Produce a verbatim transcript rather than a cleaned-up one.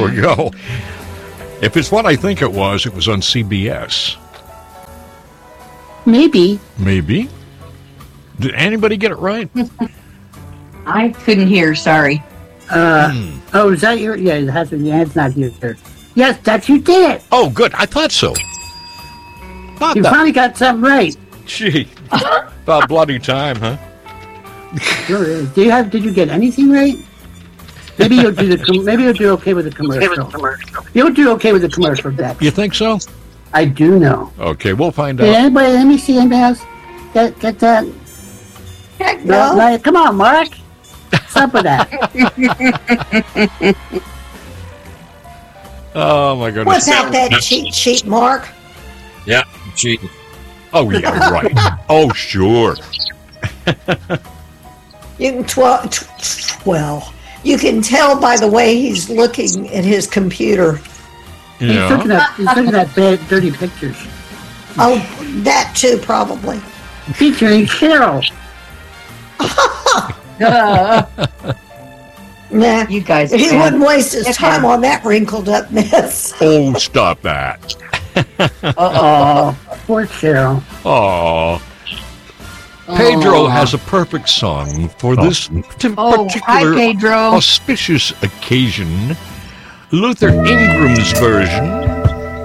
There we go. If it's what I think it was, it was on C B S. Maybe. Maybe. Did anybody get it right? I couldn't hear, sorry. Uh, Hmm. Oh, is that your... Yeah, it has to, yeah, it's not your turn. Yes, that you did it. Oh, good. I thought so. Not You that. finally got something right. Gee. About bloody time, huh? Sure is. Do you have? Did you get anything right? Maybe you'll do the. com- Maybe you'll do okay with the commercial. You'll do okay with the commercial, Dex. You think so? I do know. Okay, we'll find Did out. anybody? Let me see. Anybody else? Get get that? Heck No. no. no, come on, Mark. What's up with that? Oh, my goodness. What's out that cheat sheet, Mark? Yeah, cheating. Oh, yeah, right. Oh, sure. You can twelve. Tw- well, you can tell by the way he's looking at his computer. He's Yeah. looking at. He's looking at bad, dirty pictures Oh, that too, probably. featuring Cheryl. Nah, You guys, he man. wouldn't waste his Yeah. time on that wrinkled up mess. Oh, stop that. Uh oh, poor Cheryl. Oh. Pedro Aw. has a perfect song for this t- Oh, hi, particular Pedro. auspicious occasion. Luther Ingram's version